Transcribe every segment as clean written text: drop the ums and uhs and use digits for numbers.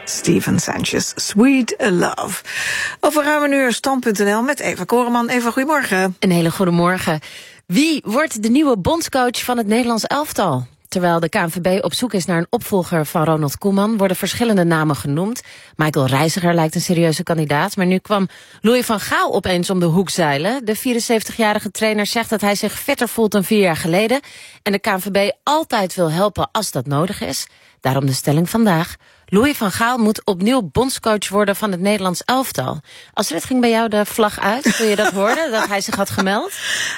Steven Sanchez, Sweet Love. Over ruim een uur stand.nl met Eva Koreman. Eva, goedemorgen. Een hele goede morgen. Wie wordt de nieuwe bondscoach van het Nederlands elftal? Terwijl de KNVB op zoek is naar een opvolger van Ronald Koeman, worden verschillende namen genoemd. Michael Reiziger lijkt een serieuze kandidaat, maar nu kwam Louis van Gaal opeens om de hoek zeilen. De 74-jarige trainer zegt dat hij zich fitter voelt dan 4 jaar geleden en de KNVB altijd wil helpen als dat nodig is. Daarom de stelling vandaag. Louis van Gaal moet opnieuw bondscoach worden van het Nederlands elftal. Astrid, ging bij jou de vlag uit toen je dat hoorde, dat hij zich had gemeld?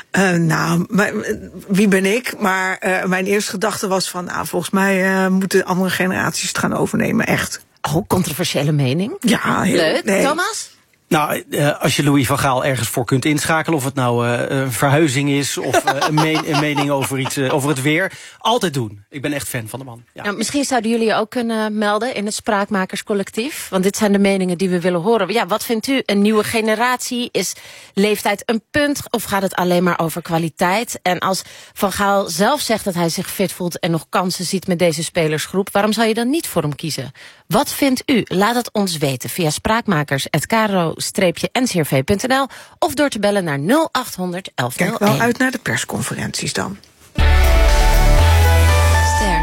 Wie ben ik? Maar mijn eerste gedachte was van, volgens mij moeten andere generaties het gaan overnemen, echt. Oh, controversiële mening. Ja, heel leuk. Nee. Thomas? Nou, als je Louis van Gaal ergens voor kunt inschakelen, of het nou een verhuizing is of een mening over het weer, altijd doen. Ik ben echt fan van de man. Ja. Nou, misschien zouden jullie ook kunnen melden in het Spraakmakerscollectief, want dit zijn de meningen die we willen horen. Ja, wat vindt u? Een nieuwe generatie? Is leeftijd een punt of gaat het alleen maar over kwaliteit? En als Van Gaal zelf zegt dat hij zich fit voelt en nog kansen ziet met deze spelersgroep, waarom zou je dan niet voor hem kiezen? Wat vindt u? Laat het ons weten via spraakmakers@kro-ncrv.nl of door te bellen naar 0800 1101. Kijk wel uit naar de persconferenties dan. Ster.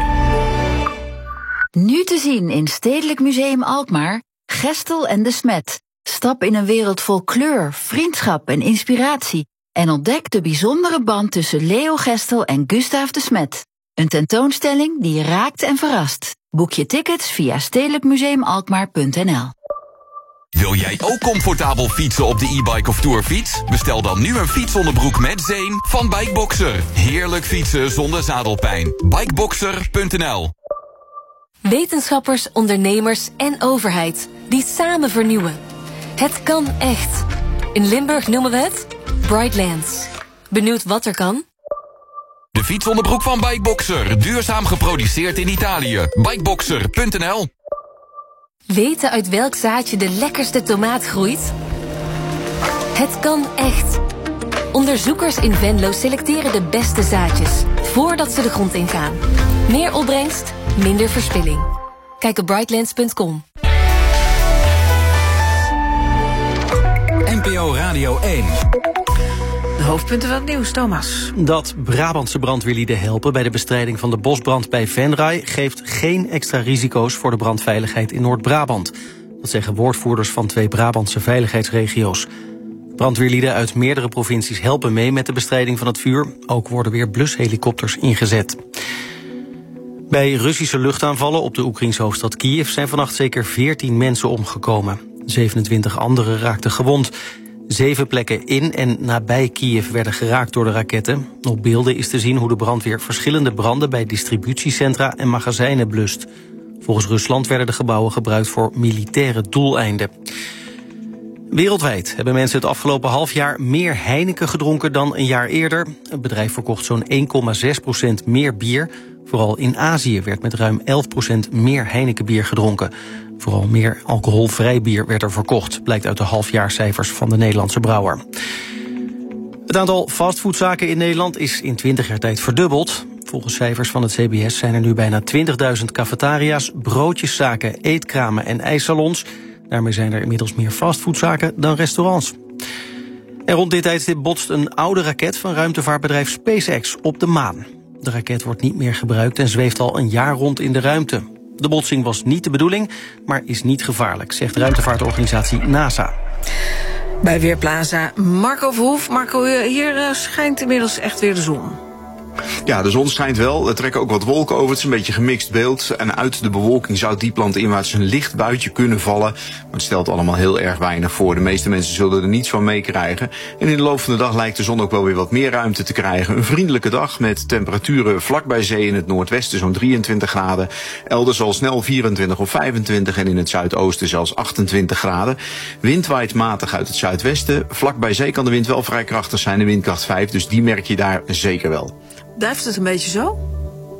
Nu te zien in Stedelijk Museum Alkmaar, Gestel en de Smet. Stap in een wereld vol kleur, vriendschap en inspiratie en ontdek de bijzondere band tussen Leo Gestel en Gustaaf de Smet. Een tentoonstelling die raakt en verrast. Boek je tickets via stedelijkmuseumalkmaar.nl. Wil jij ook comfortabel fietsen op de e-bike of tourfiets? Bestel dan nu een fietsonderbroek met zeem van Bikeboxer. Heerlijk fietsen zonder zadelpijn. Bikeboxer.nl. Wetenschappers, ondernemers en overheid die samen vernieuwen. Het kan echt. In Limburg noemen we het Brightlands. Benieuwd wat er kan? De fietsonderbroek van Bikeboxer. Duurzaam geproduceerd in Italië. Bikeboxer.nl. Weten uit welk zaadje de lekkerste tomaat groeit? Het kan echt. Onderzoekers in Venlo selecteren de beste zaadjes voordat ze de grond ingaan. Meer opbrengst, minder verspilling. Kijk op brightlands.com. NPO Radio 1. De hoofdpunten van het nieuws, Thomas. Dat Brabantse brandweerlieden helpen bij de bestrijding van de bosbrand bij Venray geeft geen extra risico's voor de brandveiligheid in Noord-Brabant. Dat zeggen woordvoerders van 2 Brabantse veiligheidsregio's. Brandweerlieden uit meerdere provincies helpen mee met de bestrijding van het vuur. Ook worden weer blushelikopters ingezet. Bij Russische luchtaanvallen op de Oekraïense hoofdstad Kiev zijn vannacht zeker 14 mensen omgekomen. 27 anderen raakten gewond. 7 plekken in en nabij Kiev werden geraakt door de raketten. Op beelden is te zien hoe de brandweer verschillende branden bij distributiecentra en magazijnen blust. Volgens Rusland werden de gebouwen gebruikt voor militaire doeleinden. Wereldwijd hebben mensen het afgelopen half jaar meer Heineken gedronken dan een jaar eerder. Het bedrijf verkocht zo'n 1,6% meer bier. Vooral in Azië werd met ruim 11% meer Heinekenbier gedronken. Vooral meer alcoholvrij bier werd er verkocht, blijkt uit de halfjaarcijfers van de Nederlandse brouwer. Het aantal fastfoodzaken in Nederland is in 20 jaar tijd verdubbeld. Volgens cijfers van het CBS zijn er nu bijna 20.000 cafetaria's, broodjeszaken, eetkramen en ijssalons. Daarmee zijn er inmiddels meer fastfoodzaken dan restaurants. En rond dit tijdstip botst een oude raket van ruimtevaartbedrijf SpaceX op de maan. De raket wordt niet meer gebruikt en zweeft al een jaar rond in de ruimte. De botsing was niet de bedoeling, maar is niet gevaarlijk, zegt ruimtevaartorganisatie NASA. Bij Weerplaza Marco Verhoef. Marco, hier schijnt inmiddels echt weer de zon. Ja, de zon schijnt wel. Er trekken ook wat wolken over. Het is een beetje een gemixt beeld. En uit de bewolking zou dieplandinwaarts een licht buitje kunnen vallen. Maar het stelt allemaal heel erg weinig voor. De meeste mensen zullen er niets van meekrijgen. En in de loop van de dag lijkt de zon ook wel weer wat meer ruimte te krijgen. Een vriendelijke dag met temperaturen vlak bij zee in het noordwesten zo'n 23 graden. Elders al snel 24 of 25 en in het zuidoosten zelfs 28 graden. Wind waait matig uit het zuidwesten. Vlak bij zee kan de wind wel vrij krachtig zijn, de windkracht 5. Dus die merk je daar zeker wel. Blijft het een beetje zo?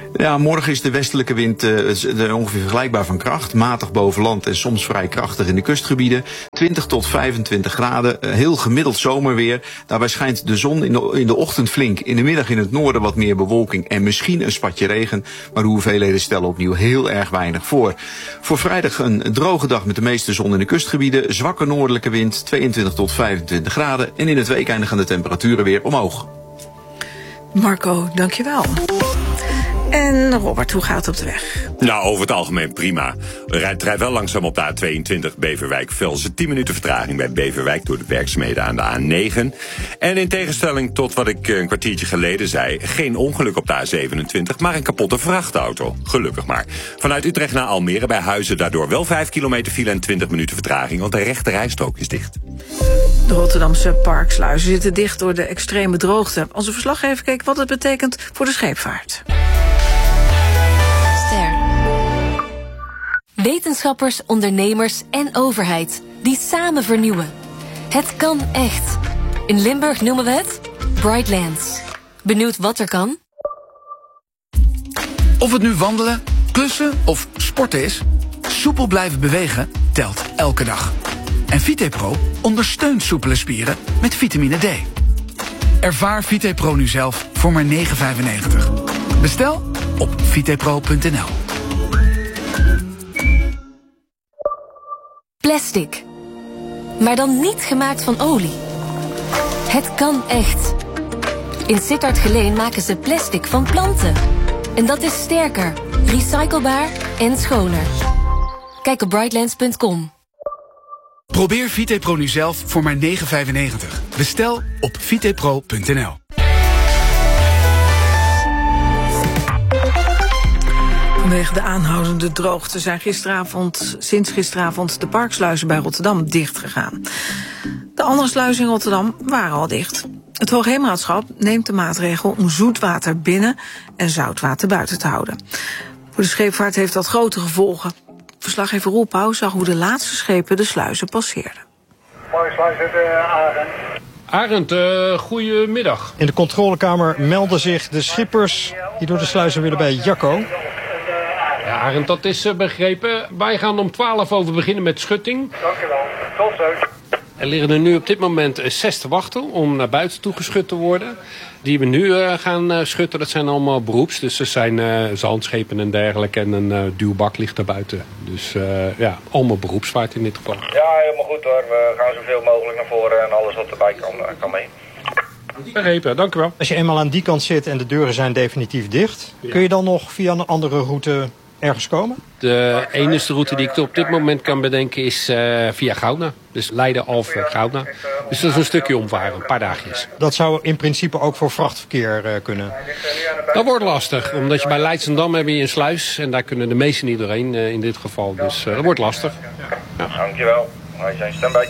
Ja, morgen is de westelijke wind ongeveer vergelijkbaar van kracht. Matig boven land en soms vrij krachtig in de kustgebieden. 20 tot 25 graden, heel gemiddeld zomerweer. Daarbij schijnt de zon in de ochtend flink. In de middag in het noorden wat meer bewolking en misschien een spatje regen. Maar de hoeveelheden stellen opnieuw heel erg weinig voor. Voor vrijdag een droge dag met de meeste zon in de kustgebieden. Zwakke noordelijke wind, 22 tot 25 graden. En in het weekende gaan de temperaturen weer omhoog. Marco, dankjewel. En Robert, hoe gaat het op de weg? Nou, over het algemeen prima. Het rijdt wel langzaam op de A22 Beverwijk-Velsen. 10 minuten vertraging bij Beverwijk door de werkzaamheden aan de A9. En in tegenstelling tot wat ik een kwartiertje geleden zei, geen ongeluk op de A27, maar een kapotte vrachtauto. Gelukkig maar. Vanuit Utrecht naar Almere bij Huizen daardoor wel 5 kilometer file en 20 minuten vertraging, want de rechte rijstrook is dicht. De Rotterdamse parksluizen zitten dicht door de extreme droogte. Onze verslaggever keek wat het betekent voor de scheepvaart. Wetenschappers, ondernemers en overheid die samen vernieuwen. Het kan echt. In Limburg noemen we het Brightlands. Benieuwd wat er kan? Of het nu wandelen, klussen of sporten is, soepel blijven bewegen telt elke dag. En VitePro ondersteunt soepele spieren met vitamine D. Ervaar VitePro nu zelf voor maar €9,95. Bestel op vitepro.nl. Plastic. Maar dan niet gemaakt van olie. Het kan echt. In Sittard-Geleen maken ze plastic van planten. En dat is sterker, recyclebaar en schoner. Kijk op brightlands.com. Probeer VitePro nu zelf voor maar €9,95. Bestel op vitepro.nl. Vanwege de aanhoudende droogte zijn sinds gisteravond de parksluizen bij Rotterdam dichtgegaan. De andere sluizen in Rotterdam waren al dicht. Het Hoogheemraadschap neemt de maatregel om zoetwater binnen en zoutwater buiten te houden. Voor de scheepvaart heeft dat grote gevolgen. Verslaggever Roel Pauw zag hoe de laatste schepen de sluizen passeerden. Arend, goedemiddag. In de controlekamer melden zich de schippers die door de sluizen willen bij Jacco. Ja, Arend, dat is begrepen. Wij gaan om 12 over beginnen met schutting. Dankjewel. Tot zo. Er liggen er nu op dit moment 6 te wachten om naar buiten toe geschut te worden. Die we nu gaan schutten, dat zijn allemaal beroeps. Dus er zijn zandschepen en dergelijke en een duwbak ligt daar buiten. Dus ja, allemaal beroepsvaart in dit geval. Ja, helemaal goed hoor. We gaan zoveel mogelijk naar voren en alles wat erbij kan mee. Begrepen, dank u wel. Als je eenmaal aan die kant zit en de deuren zijn definitief dicht, kun je dan nog via een andere route ergens komen? De enige route die ik op dit moment kan bedenken is via Gouda. Dus Leiden-Alphen-Gouda. Dus dat is een stukje omvaren, een paar dagjes. Dat zou in principe ook voor vrachtverkeer kunnen? Dat wordt lastig, omdat je bij Leidschendam heb je een sluis. En daar kunnen de meesten niet doorheen in dit geval. Dus dat wordt lastig. Ja. Dankjewel. Wij zijn standby.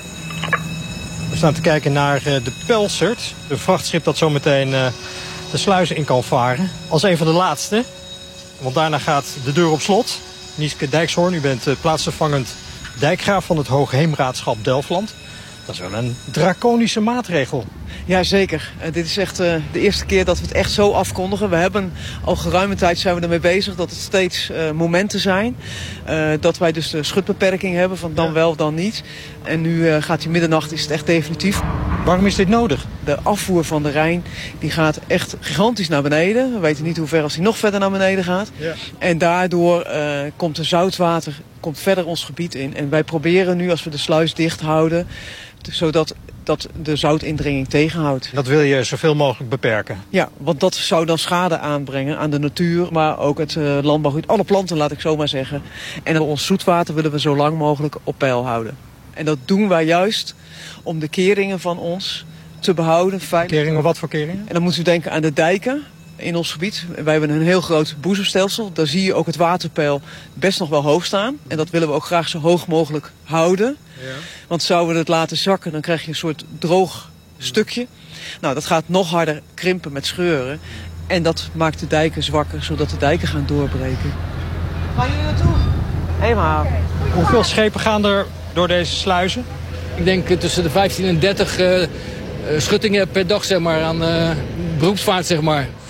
We staan te kijken naar de Pelzert. Een vrachtschip dat zometeen de sluizen in kan varen. Als een van de laatste. Want daarna gaat de deur op slot. Nieske Dijkshoorn, u bent plaatsvervangend dijkgraaf van het Hoogheemraadschap Delfland. Dat is wel een draconische maatregel. Jazeker. Dit is echt de eerste keer dat we het echt zo afkondigen. We hebben al geruime tijd zijn we ermee bezig dat het steeds momenten zijn. Dat wij dus de schutbeperking hebben van dan wel, dan niet. En nu gaat die middernacht, is het echt definitief. Waarom is dit nodig? De afvoer van de Rijn die gaat echt gigantisch naar beneden. We weten niet hoe ver als die nog verder naar beneden gaat. Ja. En daardoor komt er zoutwater verder ons gebied in. En wij proberen nu, als we de sluis dicht houden, zodat de zoutindringing tegenhoudt. Dat wil je zoveel mogelijk beperken? Ja, want dat zou dan schade aanbrengen aan de natuur, maar ook het landbouwgebied. Alle planten, laat ik zo maar zeggen. En ons zoetwater willen we zo lang mogelijk op peil houden. En dat doen wij juist om de keringen van ons te behouden. Keringen, wat voor keringen? En dan moet u denken aan de dijken in ons gebied. Wij hebben een heel groot boezemstelsel. Daar zie je ook het waterpeil best nog wel hoog staan. En dat willen we ook graag zo hoog mogelijk houden. Ja. Want zouden we het laten zakken, dan krijg je een soort droog stukje. Nou, dat gaat nog harder krimpen met scheuren. En dat maakt de dijken zwakker, zodat de dijken gaan doorbreken. Waar gaan jullie naartoe? Eenmaal. Hoeveel schepen gaan er door deze sluizen? Ik denk tussen de 15 en 30 schuttingen per dag, zeg maar, aan beroepsvaart, zeg maar.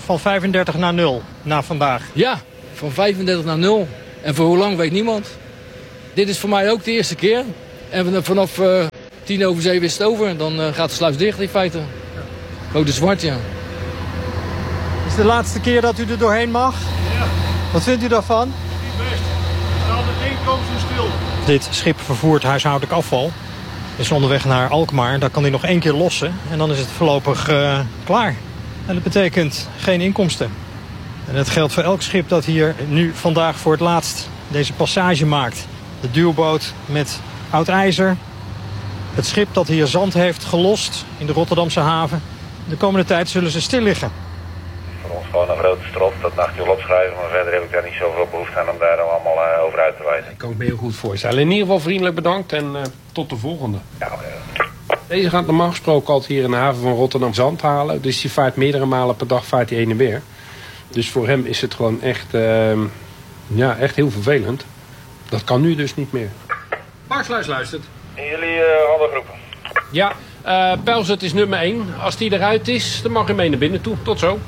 van 35 naar 0 na vandaag. Ja, van 35 naar 0. En voor hoe lang weet niemand. Dit is voor mij ook de eerste keer. En vanaf 7:10 is het over. Dan gaat de sluis dicht in feite. Code zwart, ja. Het is de laatste keer dat u er doorheen mag. Ja. Wat vindt u daarvan? Niet best. We staan er inkomsten stil. Dit schip vervoert huishoudelijk afval. Is onderweg naar Alkmaar. Daar kan hij nog 1 keer lossen. En dan is het voorlopig klaar. En dat betekent geen inkomsten. En dat geldt voor elk schip dat hier nu vandaag voor het laatst deze passage maakt. De duwboot met oud ijzer. Het schip dat hier zand heeft gelost in de Rotterdamse haven. De komende tijd zullen ze stil liggen. Voor ons gewoon een grote strot, dat nachtje wil opschrijven. Maar verder heb ik daar niet zoveel behoefte aan om daar dan allemaal over uit te wijzen. Ik kan het me heel goed voorstellen. In ieder geval vriendelijk bedankt en tot de volgende. Ja, Deze gaat normaal gesproken altijd hier in de haven van Rotterdam zand halen. Dus die vaart meerdere malen per dag vaart hij heen en weer. Dus voor hem is het gewoon echt, echt heel vervelend. Dat kan nu dus niet meer. Parksluis luistert. En jullie andere groepen? Ja, Pelzert is nummer 1. Als die eruit is, dan mag je mee naar binnen toe. Tot zo.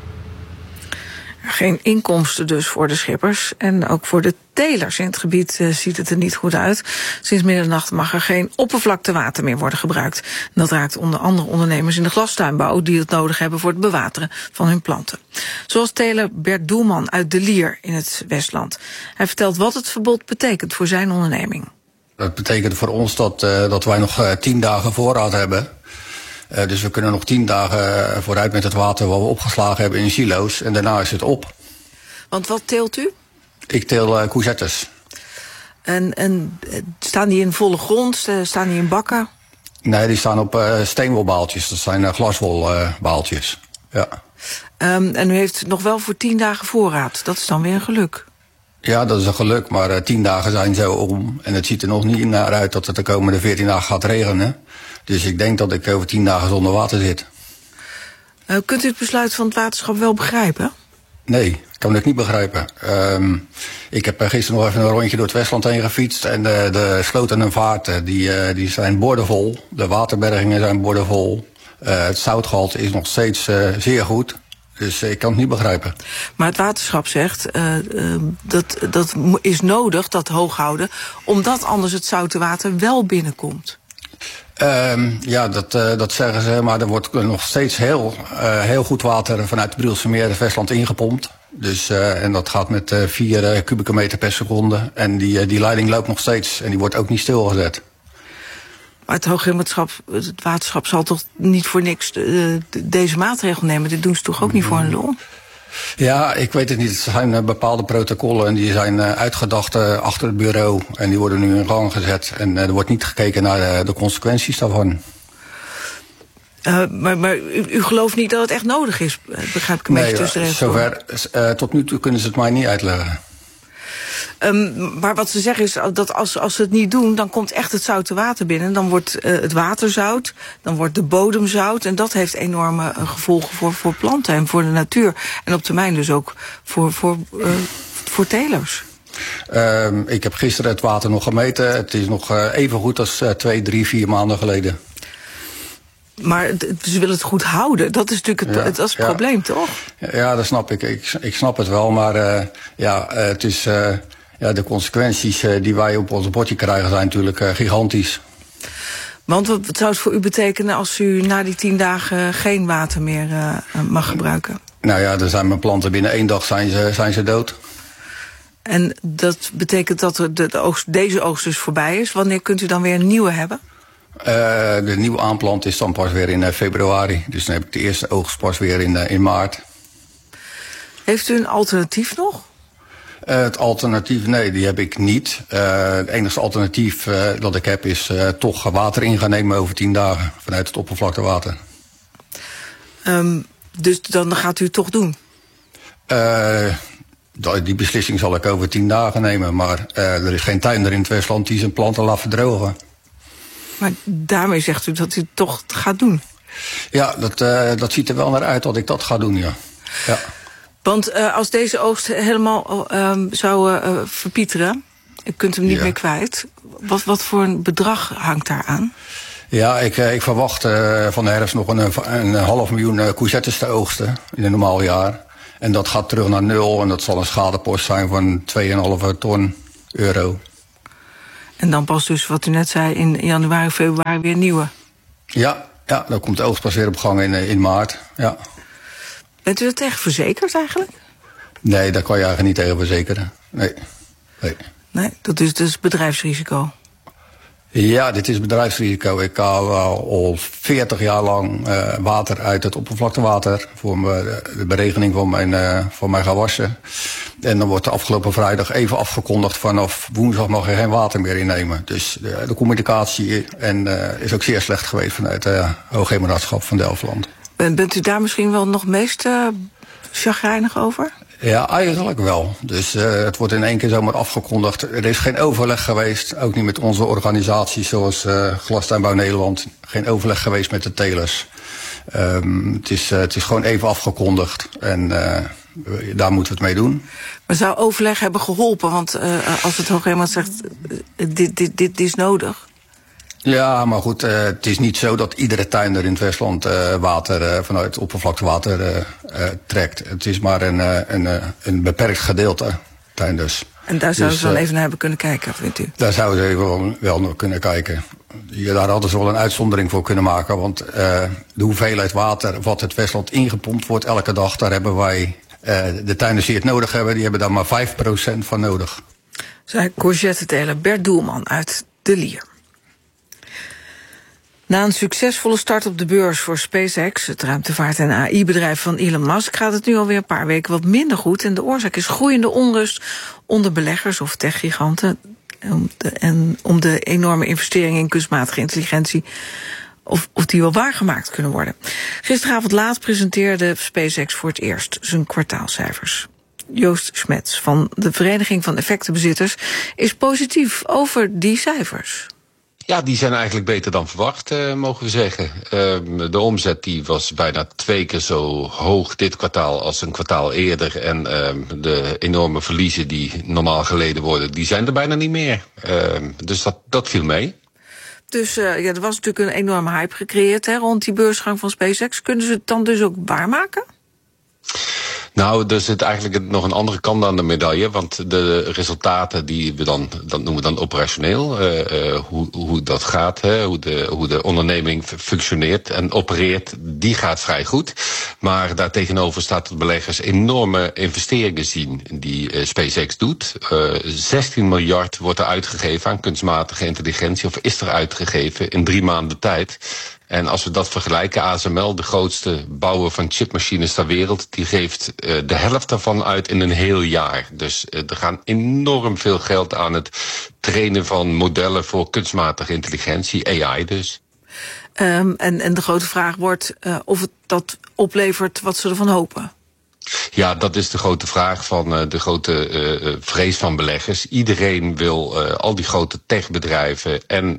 Geen inkomsten dus voor de schippers. En ook voor de telers in het gebied ziet het er niet goed uit. Sinds middernacht mag er geen oppervlaktewater meer worden gebruikt. En dat raakt onder andere ondernemers in de glastuinbouw die het nodig hebben voor het bewateren van hun planten. Zoals teler Bert Doelman uit De Lier in het Westland. Hij vertelt wat het verbod betekent voor zijn onderneming. Dat betekent voor ons dat wij nog 10 dagen voorraad hebben. Dus we kunnen nog 10 dagen vooruit met het water wat we opgeslagen hebben in silo's. En daarna is het op. Want wat teelt u? Ik teel courgettes. En staan die in volle grond? Staan die in bakken? Nee, die staan op steenwolbaaltjes. Dat zijn glaswolbaaltjes. Ja. En u heeft nog wel voor 10 dagen voorraad. Dat is dan weer een geluk. Ja, dat is een geluk, maar 10 dagen zijn zo om. En het ziet er nog niet naar uit dat het de komende 14 dagen gaat regenen. Dus ik denk dat ik over 10 dagen zonder water zit. Kunt u het besluit van het waterschap wel begrijpen? Nee, kan ik niet begrijpen. Ik heb gisteren nog even een rondje door het Westland heen gefietst. En de sloten en vaarten die zijn boordevol. De waterbergingen zijn boordevol. Het zoutgehalte is nog steeds zeer goed. Dus ik kan het niet begrijpen. Maar het waterschap zegt dat is nodig, dat hooghouden, omdat anders het zoute water wel binnenkomt. Ja, dat zeggen ze, maar er wordt nog steeds heel goed water vanuit het Brielse Meer het Westland ingepompt. Dus, en dat gaat met 4 kubieke meter per seconde. En die leiding loopt nog steeds en die wordt ook niet stilgezet. Maar het waterschap zal toch niet voor niks deze maatregel nemen? Dit doen ze toch ook niet voor een lol? Ja, ik weet het niet. Het zijn bepaalde protocollen en die zijn uitgedacht achter het bureau. En die worden nu in gang gezet. En er wordt niet gekeken naar de consequenties daarvan. Maar u gelooft niet dat het echt nodig is, begrijp ik een beetje tussen de regels. Tot nu toe kunnen ze het mij niet uitleggen. Maar wat ze zeggen is dat als ze het niet doen, dan komt echt het zoute water binnen. Dan wordt het water zout, dan wordt de bodem zout. En dat heeft enorme gevolgen voor planten en voor de natuur. En op termijn dus ook voor telers. Ik heb gisteren het water nog gemeten. Het is nog even goed als 2, 3, 4 maanden geleden. Maar ze willen het goed houden. Dat is natuurlijk het probleem, toch? Ja, dat snap ik. Ik snap het wel. Maar het is... de consequenties die wij op ons bordje krijgen zijn natuurlijk gigantisch. Want wat zou het voor u betekenen als u na die 10 dagen geen water meer mag gebruiken? Nou ja, dan zijn mijn planten binnen 1 dag zijn ze dood. En dat betekent dat deze oogst dus voorbij is. Wanneer kunt u dan weer een nieuwe hebben? De nieuwe aanplant is dan pas weer in februari. Dus dan heb ik de eerste oogst pas weer in maart. Heeft u een alternatief nog? Het alternatief, nee, die heb ik niet. Het enige alternatief dat ik heb is toch water in gaan nemen over 10 dagen. Vanuit het oppervlaktewater. Dus dan gaat u het toch doen? Die beslissing zal ik over 10 dagen nemen. Maar er is geen tuinder in het Westland die zijn planten laat verdrogen. Maar daarmee zegt u dat u het toch gaat doen? Ja, dat ziet er wel naar uit dat ik dat ga doen, ja. Want als deze oogst helemaal zou verpieteren, u kunt hem niet meer kwijt. Wat voor een bedrag hangt daar aan? Ja, ik verwacht van de herfst nog een 500.000 courgettes te oogsten in een normaal jaar. En dat gaat terug naar 0 en dat zal een schadepost zijn van 2,5 ton euro. En dan pas dus, wat u net zei, in januari, februari weer nieuwe? Ja, dan komt de oogst pas weer op gang in maart. Ja. Bent u dat echt verzekerd eigenlijk? Nee, daar kan je eigenlijk niet tegen verzekeren. Nee, dat is dus bedrijfsrisico? Ja, dit is bedrijfsrisico. Ik haal al 40 jaar lang water uit het oppervlaktewater voor de beregening van mijn gewassen. En dan wordt de afgelopen vrijdag even afgekondigd, vanaf woensdag mag je geen water meer innemen. Dus de communicatie is ook zeer slecht geweest vanuit het Hoogheemraadschap van Delfland. Bent u daar misschien wel nog meest chagrijnig over? Ja, eigenlijk wel. Dus het wordt in één keer zomaar afgekondigd. Er is geen overleg geweest, ook niet met onze organisaties zoals Glastuinbouw Nederland. Geen overleg geweest met de telers. Het is gewoon even afgekondigd en daar moeten we het mee doen. Maar zou overleg hebben geholpen? Want als het Hoogheemraad zegt, dit is nodig. Ja, maar goed, het is niet zo dat iedere tuinder in het Westland water vanuit oppervlaktewater trekt. Het is maar een beperkt gedeelte tuinders. En daar zouden ze wel even naar hebben kunnen kijken, vindt u? Daar zouden ze even wel naar kunnen kijken. Daar hadden ze wel een uitzondering voor kunnen maken. Want de hoeveelheid water wat het Westland ingepompt wordt elke dag, daar hebben wij, de tuinders die het nodig hebben, die hebben daar maar 5% van nodig. Zij courgetteteler Bert Doelman uit De Lier. Na een succesvolle start op de beurs voor SpaceX, het ruimtevaart- en AI-bedrijf van Elon Musk, gaat het nu alweer een paar weken wat minder goed. En de oorzaak is groeiende onrust onder beleggers of techgiganten. Om de enorme investeringen in kunstmatige intelligentie, of die wel waargemaakt kunnen worden. Gisteravond laat presenteerde SpaceX voor het eerst zijn kwartaalcijfers. Joost Smets van de Vereniging van Effectenbezitters is positief over die cijfers. Ja, die zijn eigenlijk beter dan verwacht, mogen we zeggen. De omzet die was bijna 2 keer zo hoog dit kwartaal als een kwartaal eerder. En de enorme verliezen die normaal geleden worden, die zijn er bijna niet meer. Dus dat viel mee. Dus er was natuurlijk een enorme hype gecreëerd rond die beursgang van SpaceX. Kunnen ze het dan dus ook waarmaken? Nou, er zit eigenlijk nog een andere kant aan de medaille. Want de resultaten die we dat noemen we dan operationeel. Hoe dat gaat, hoe de onderneming functioneert en opereert, die gaat vrij goed. Maar daartegenover staat dat beleggers enorme investeringen zien die SpaceX doet. 16 miljard wordt er uitgegeven aan kunstmatige intelligentie, of is er uitgegeven in 3 maanden tijd. En als we dat vergelijken, ASML, de grootste bouwer van chipmachines ter wereld, die geeft de helft daarvan uit in een heel jaar. Dus er gaan enorm veel geld aan het trainen van modellen voor kunstmatige intelligentie, AI dus. En de grote vraag wordt of het dat oplevert wat ze ervan hopen. Ja, dat is de grote vraag van de grote vrees van beleggers. Iedereen wil, al die grote techbedrijven en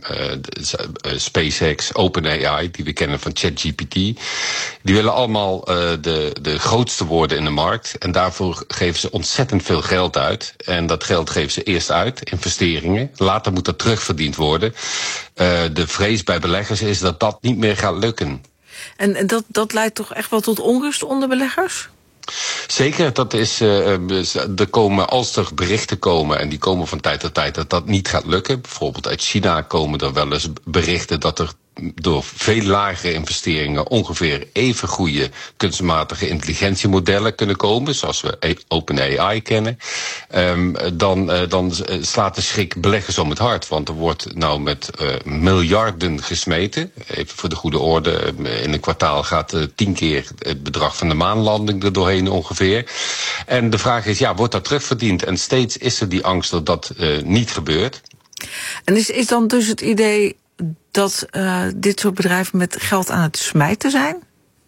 SpaceX, OpenAI, die we kennen van ChatGPT, die willen allemaal de grootste worden in de markt. En daarvoor geven ze ontzettend veel geld uit. En dat geld geven ze eerst uit, investeringen. Later moet dat terugverdiend worden. De vrees bij beleggers is dat dat niet meer gaat lukken. En dat leidt toch echt wel tot onrust onder beleggers? Zeker, dat is, er komen, als er berichten komen, en die komen van tijd tot tijd, dat niet gaat lukken. Bijvoorbeeld uit China komen er wel eens berichten dat er door veel lagere investeringen ongeveer even goede kunstmatige intelligentiemodellen kunnen komen, zoals we OpenAI kennen. Dan slaat de schrik beleggers om het hart. Want er wordt nou met miljarden gesmeten. Even voor de goede orde, in een kwartaal gaat 10 keer het bedrag van de maanlanding er doorheen ongeveer. En de vraag is, wordt dat terugverdiend? En steeds is er die angst dat dat niet gebeurt. En is dan dus het idee dat dit soort bedrijven met geld aan het smijten zijn?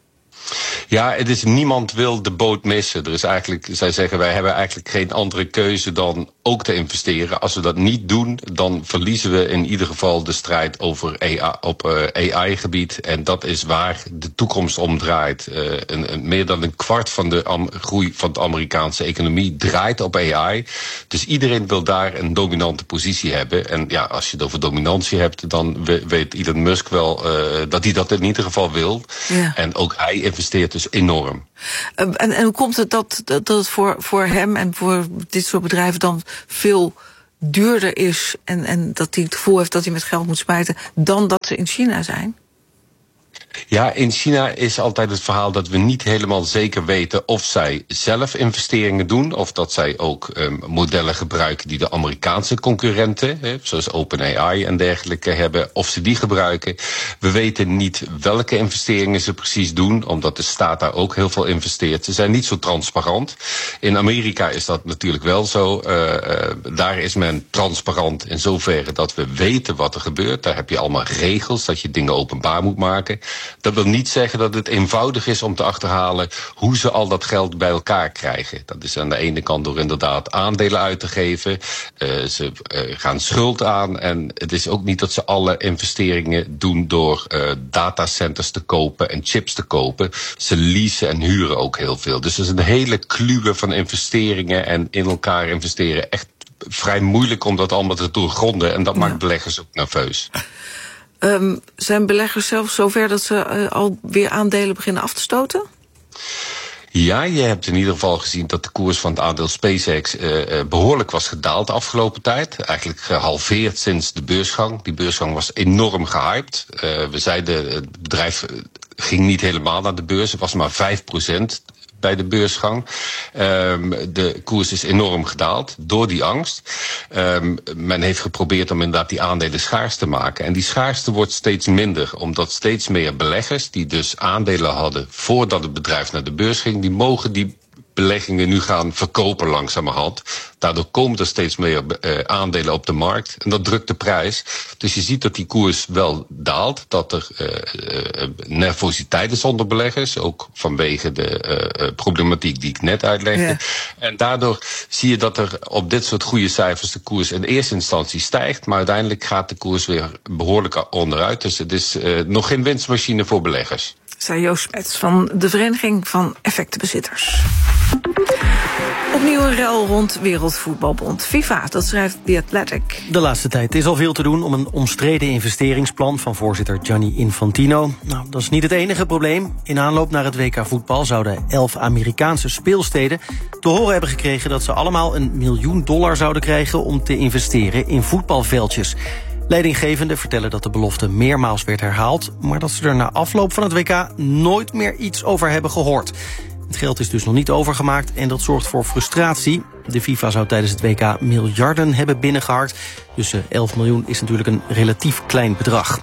Ja, niemand wil de boot missen. Er is eigenlijk, zij zeggen, wij hebben eigenlijk geen andere keuze dan ook te investeren. Als we dat niet doen, dan verliezen we in ieder geval de strijd over AI-gebied. En dat is waar de toekomst om draait. Meer dan een kwart van de groei van de Amerikaanse economie draait op AI. Dus iedereen wil daar een dominante positie hebben. En ja, als je het over dominantie hebt, dan weet Elon Musk wel dat hij dat in ieder geval wil. Ja. En ook hij investeert dus enorm. En hoe komt het dat het voor hem en voor dit soort bedrijven dan veel duurder is en dat hij het gevoel heeft dat hij met geld moet smijten dan dat ze in China zijn? Ja, in China is altijd het verhaal dat we niet helemaal zeker weten of zij zelf investeringen doen, of dat zij ook modellen gebruiken die de Amerikaanse concurrenten, zoals OpenAI en dergelijke, hebben, of ze die gebruiken. We weten niet welke investeringen ze precies doen, omdat de staat daar ook heel veel investeert. Ze zijn niet zo transparant. In Amerika is dat natuurlijk wel zo. Daar is men transparant in zoverre dat we weten wat er gebeurt. Daar heb je allemaal regels dat je dingen openbaar moet maken. Dat wil niet zeggen dat het eenvoudig is om te achterhalen hoe ze al dat geld bij elkaar krijgen. Dat is aan de ene kant door inderdaad aandelen uit te geven. Ze gaan schuld aan. En het is ook niet dat ze alle investeringen doen door datacenters te kopen en chips te kopen. Ze leasen en huren ook heel veel. Dus er is een hele kluwe van investeringen en in elkaar investeren. Echt vrij moeilijk om dat allemaal te doorgronden. En dat maakt beleggers ook nerveus. Zijn beleggers zelfs zover dat ze alweer aandelen beginnen af te stoten? Ja, je hebt in ieder geval gezien dat de koers van het aandeel SpaceX behoorlijk was gedaald de afgelopen tijd. Eigenlijk gehalveerd sinds de beursgang. Die beursgang was enorm gehyped. We zeiden, het bedrijf ging niet helemaal naar de beurs. Het was maar 5% bij de beursgang. De koers is enorm gedaald door die angst. Men heeft geprobeerd om inderdaad die aandelen schaars te maken. En die schaarste wordt steeds minder, omdat steeds meer beleggers die dus aandelen hadden voordat het bedrijf naar de beurs ging, die mogen die beleggingen nu gaan verkopen langzamerhand. Daardoor komen er steeds meer aandelen op de markt. En dat drukt de prijs. Dus je ziet dat die koers wel daalt. Dat er nervositeit is onder beleggers. Ook vanwege de problematiek die ik net uitlegde. Ja. En daardoor zie je dat er op dit soort goede cijfers de koers in eerste instantie stijgt. Maar uiteindelijk gaat de koers weer behoorlijk onderuit. Dus het is nog geen winstmachine voor beleggers. Zei Joost Smets van de Vereniging van Effectenbezitters. Opnieuw een rel rond Wereldvoetbalbond FIFA, dat schrijft The Athletic. De laatste tijd is al veel te doen om een omstreden investeringsplan van voorzitter Gianni Infantino. Nou, dat is niet het enige probleem. In aanloop naar het WK voetbal zouden 11 Amerikaanse speelsteden te horen hebben gekregen dat ze allemaal $1 miljoen zouden krijgen om te investeren in voetbalveldjes. Leidinggevenden vertellen dat de belofte meermaals werd herhaald, maar dat ze er na afloop van het WK nooit meer iets over hebben gehoord. Het geld is dus nog niet overgemaakt en dat zorgt voor frustratie. De FIFA zou tijdens het WK miljarden hebben binnengeharkt, dus 11 miljoen is natuurlijk een relatief klein bedrag.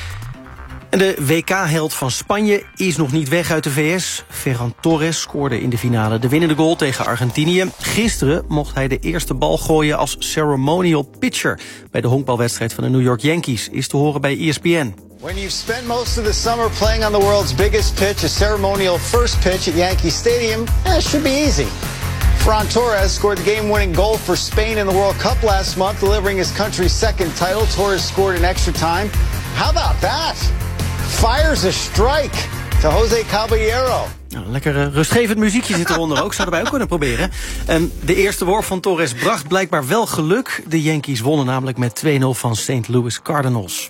En de WK-held van Spanje is nog niet weg uit de VS. Ferran Torres scoorde in de finale de winnende goal tegen Argentinië. Gisteren mocht hij de eerste bal gooien als ceremonial pitcher bij de honkbalwedstrijd van de New York Yankees. Is te horen bij ESPN. When you've spent most of the summer playing on the world's biggest pitch, a ceremonial first pitch at Yankee Stadium, it should be easy. Ferran Torres scored the game-winning goal for Spain in the World Cup last month, delivering his country's second title. Torres scored in extra time. How about that? Fires a strike to Jose Caballero. Nou, lekker rustgevend muziekje zit eronder ook. Zouden wij ook kunnen proberen. De eerste worp van Torres bracht blijkbaar wel geluk. De Yankees wonnen namelijk met 2-0 van St. Louis Cardinals.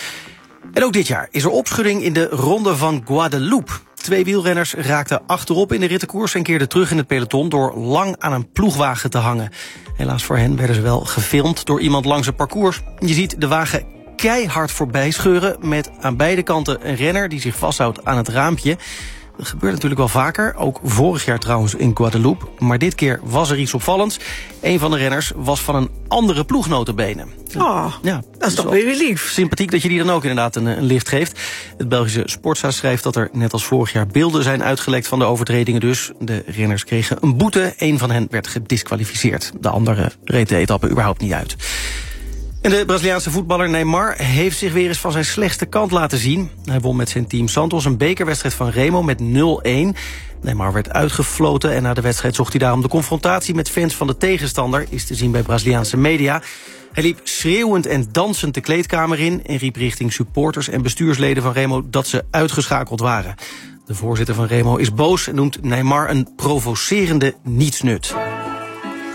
En ook dit jaar is er opschudding in de Ronde van Guadeloupe. 2 wielrenners raakten achterop in de rittenkoers en keerden terug in het peloton door lang aan een ploegwagen te hangen. Helaas voor hen werden ze wel gefilmd door iemand langs het parcours. Je ziet de wagen keihard voorbij scheuren met aan beide kanten een renner die zich vasthoudt aan het raampje. Dat gebeurt natuurlijk wel vaker, ook vorig jaar trouwens in Guadeloupe. Maar dit keer was er iets opvallends. Een van de renners was van een andere ploeg nota bene. Oh, ja, dat is toch weer lief. Sympathiek dat je die dan ook inderdaad een lift geeft. Het Belgische Sportza schrijft dat er net als vorig jaar beelden zijn uitgelekt van de overtredingen dus. De renners kregen een boete, een van hen werd gediskwalificeerd. De andere reed de etappe überhaupt niet uit. En de Braziliaanse voetballer Neymar heeft zich weer eens van zijn slechtste kant laten zien. Hij won met zijn team Santos een bekerwedstrijd van Remo met 0-1. Neymar werd uitgefloten en na de wedstrijd zocht hij daarom de confrontatie met fans van de tegenstander, is te zien bij Braziliaanse media. Hij liep schreeuwend en dansend de kleedkamer in en riep richting supporters en bestuursleden van Remo dat ze uitgeschakeld waren. De voorzitter van Remo is boos en noemt Neymar een provocerende nietsnut.